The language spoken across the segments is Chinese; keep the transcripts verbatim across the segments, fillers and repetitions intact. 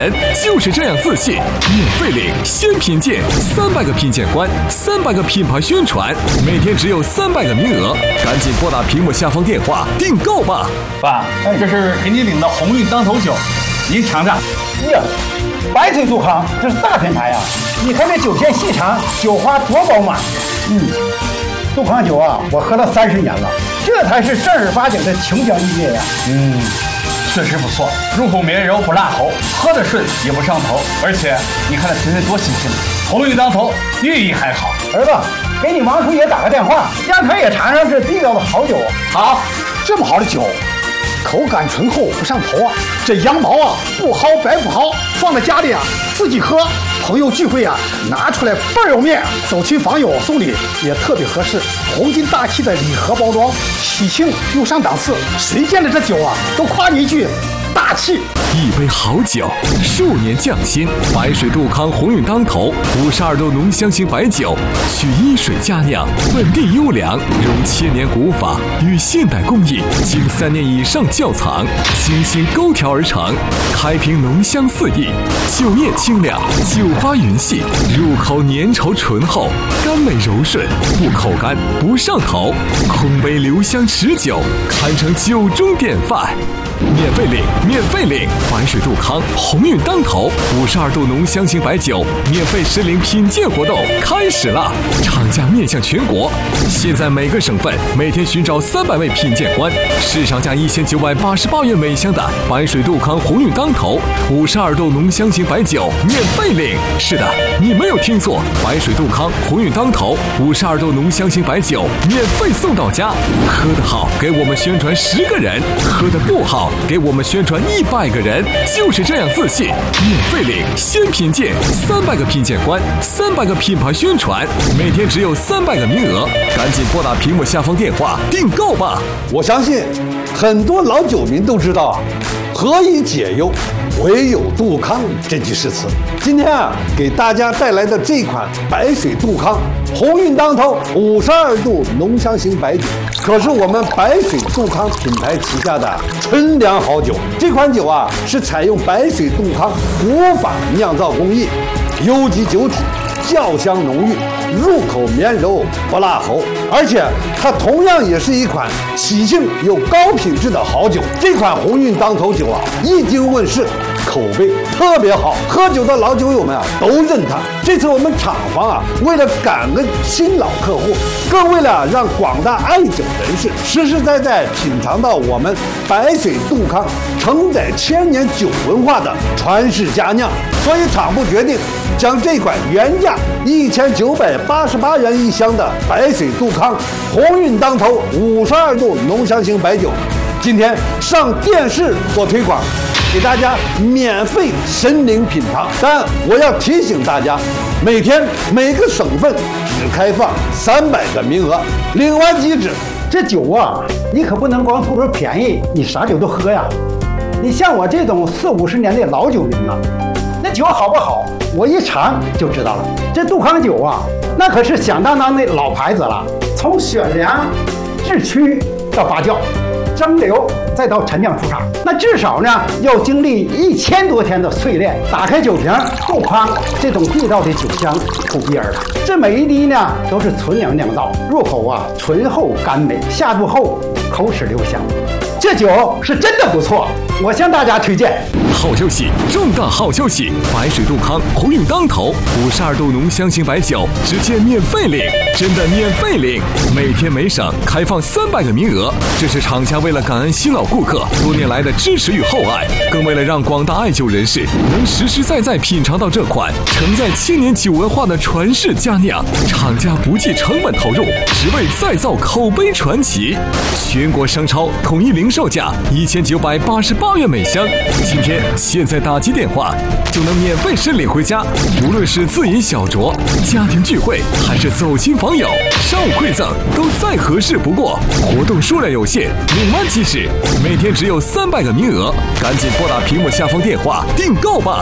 就是这样自信，免费领先品鉴，三百个品鉴官，三百个品牌宣传，每天只有三百个名额，赶紧拨打屏幕下方电话订购吧。 爸，这是给你领的鸿运当头酒，您尝尝。 呀，白水杜康这是大品牌呀、啊！你看这酒线细长，酒花多饱满。嗯，杜康酒啊，我喝了三十年了，这才是正儿八经的琼浆玉液呀。 嗯。确实不错，入口绵柔不辣喉，喝得顺也不上头，而且你看这瓶子多新鲜，鸿运当头，寓意还好。 儿子，给你王叔爷打个电话，让他也尝尝这地道的好酒。 好，这么好的酒，口感醇厚不上头啊，这羊毛啊不薅白不薅，放在家里啊自己喝，朋友聚会啊拿出来倍儿有面，走亲访友送礼也特别合适。红金大气的礼盒包装，喜庆又上档次，谁见了这酒啊都夸你一句大气。 一杯好酒，数年匠心，白水杜康鸿运当头五十二度浓香型白酒，取一水佳酿，本地优良，融千年古法与现代工艺，经三年以上窖藏，精心勾调而成，开瓶浓香四溢，酒液清亮，酒花匀细，入口粘稠醇厚，甘美柔顺，不口干不上头，空杯留香持久，堪称酒中典范。免费领，免费领！白水杜康鸿运当头五十二度浓香型白酒免费实领品鉴活动开始了，厂家面向全国，现在每个省份每天寻找三百位品鉴官，市场价一千九百八十八元每箱的白水杜康鸿运当头五十二度浓香型白酒免费领。是的，你没有听错，白水杜康鸿运当头五十二度浓香型白酒免费送到家。喝得好，给我们宣传十个人；喝得不好，给我们宣传一百个人，就是这样自信。免费领先品鉴，三百个品鉴官，三百个品牌宣传，每天只有三百个名额，赶紧拨打屏幕下方电话订购吧。 我相信很多老酒民都知道啊，何以解忧，唯有杜康这句诗词。今天啊，给大家带来的这款白水杜康鸿运当头五十二度浓香型白酒，可是我们白水杜康品牌旗下的纯粮好酒。这款酒啊，是采用白水杜康古法酿造工艺，优级酒体，窖香浓郁，入口绵柔不辣喉，而且它同样也是一款喜庆又高品质的好酒。这款鸿运当头酒啊，一经问世，口碑特别好，喝酒的老酒友们啊都认它。这次我们厂房啊，为了感恩新老客户，更为了让广大爱酒人士实实在在品尝到我们白水杜康承载千年酒文化的传世佳酿，所以厂部决定将这款原价一千九百八十八元一箱的白水杜康鸿运当头五十二度浓香型白酒，今天上电视做推广，给大家免费申领品尝。但我要提醒大家，每天每个省份只开放三百个名额，领完即止。 这酒啊，你可不能光图着便宜，你啥酒都喝呀。你像我这种四五十年的老酒民呐、啊，那酒好不好，我一尝就知道了。这杜康酒啊，那可是响当当的老牌子了。从选粮、制曲到发酵、蒸馏，再到陈酿出厂，那至少呢要经历一千多天的淬炼。打开酒瓶，杜康这种地道的酒香扑鼻而来。这每一滴呢都是纯粮酿造，入口啊醇厚甘美，下肚后口齿留香。这酒是真的不错，我向大家推荐。 好消息，重大好消息！白水杜康鸿运当头五十二度浓香型白酒直接免费领，真的免费领！每天每省开放三百个名额，这是厂家为了感恩新老顾客多年来的支持与厚爱，更为了让广大爱酒人士能实实在在品尝到这款承载千年酒文化的传世佳酿，厂家不计成本投入，只为再造口碑传奇。全国商超统一零售价一千九百八十八元每箱，今天现在打击电话就能免费申领回家。无论是自饮小酌、家庭聚会，还是走亲访友、商务馈赠，都再合适不过。活动数量有限，领完即止，每天只有三百个名额，赶紧拨打屏幕下方电话订购吧。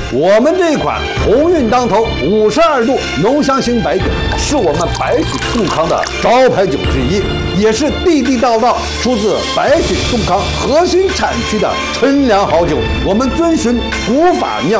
我们这款鸿运当头五十二度浓香型白酒，是我们白水杜康的招牌酒之一，也是地地道道出自白水杜康核心产区的纯粮好酒。我们遵循古法酿